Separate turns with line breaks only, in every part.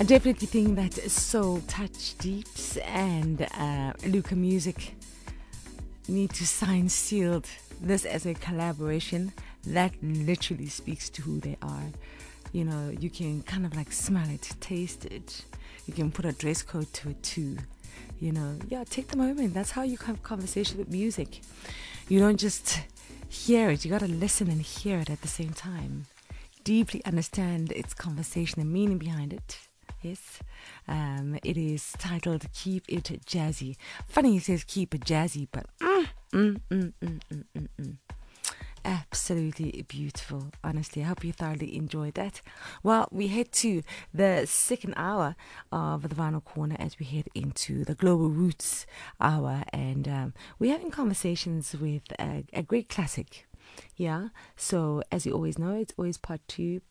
I definitely think that Soul Touch Deeps and Luca Music need to sign sealed this as a collaboration that literally speaks to who they are. You know, you can kind of like smell it, taste it. You can put a dress code to it too. You know, yeah, take the moment. That's how you have conversation with music. You don't just hear it. You got to listen and hear it at the same time. Deeply understand its conversation and meaning behind it. Yes. It is titled Keep It Jazzy. Funny it says keep it jazzy, but absolutely beautiful. Honestly, I hope you thoroughly enjoyed that. Well, we head to the second hour of the Vinyl Corner as we head into the Global Roots hour, and we're having conversations with a great classic. Yeah, so as you always know, it's always part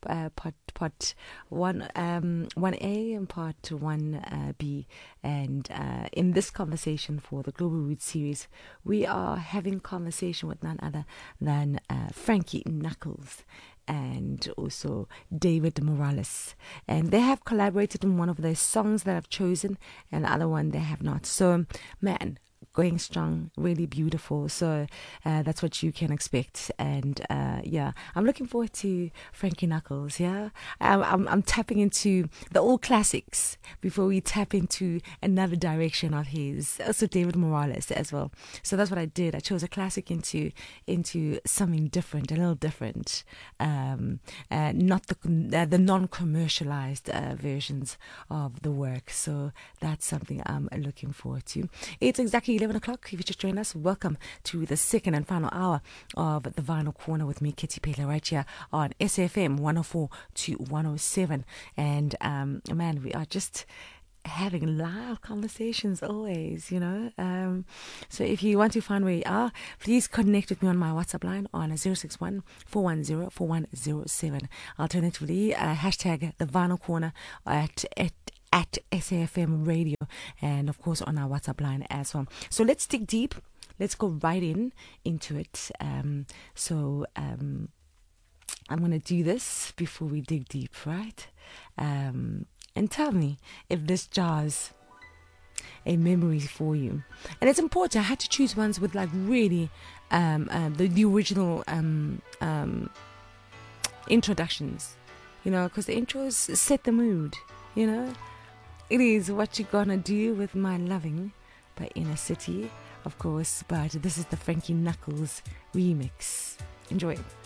1A and part 1B. And in this conversation for the Global Roots series, we are having conversation with none other than Frankie Knuckles and also David Morales. And they have collaborated on one of their songs that I've chosen, and the other one they have not. So, man, going strong, really beautiful. So that's what you can expect. And yeah, I'm looking forward to Frankie Knuckles. Yeah, I'm tapping into the old classics before we tap into another direction of his. Also David Morales as well. So that's what I did. I chose a classic into something different, a little different. Not the non-commercialized versions of the work. So that's something I'm looking forward to. It's exactly 11 o'clock. If you just joined us, welcome to the second and final hour of the Vinyl Corner with me, Kitty Pele, right here on SFM 104 to 107. And man, we are just having live conversations always, you know. So if you want to find where you are, please connect with me on my WhatsApp line on 061 410 4107. Alternatively, hashtag the Vinyl Corner at SAFM Radio, and of course on our WhatsApp line as well. So let's dig deep. Let's go right into it. I'm going to do this before we dig deep, right? And tell me if this jars a memory for you. And it's important. I had to choose ones with like really the original introductions, you know, because the intros set the mood, you know. It is What You Gonna Do With My Loving by Inner City, of course, but this is the Frankie Knuckles remix. Enjoy it.